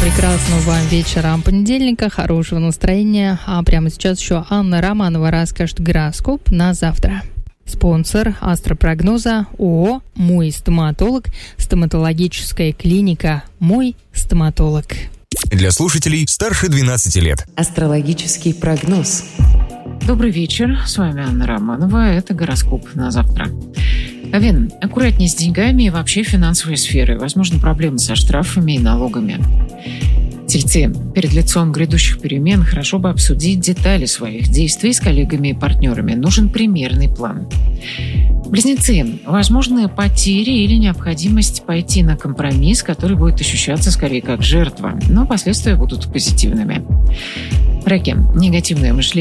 Прекрасного вам вечера понедельника, хорошего настроения. А прямо сейчас еще Анна Романова расскажет гороскоп на завтра. Спонсор астропрогноза ООО «Мой стоматолог», стоматологическая клиника «Мой стоматолог». Для слушателей старше 12 лет. Астрологический прогноз. Добрый вечер, с вами Анна Романова, это гороскоп на завтра. Овен, аккуратнее с деньгами и вообще финансовой сферой, возможно, проблемы со штрафами и налогами. Тельцы, перед лицом грядущих перемен хорошо бы обсудить детали своих действий с коллегами и партнерами. Нужен примерный план. Близнецы, возможны потери или необходимость пойти на компромисс, который будет ощущаться скорее как жертва, но последствия будут позитивными. Раки, негативное мышление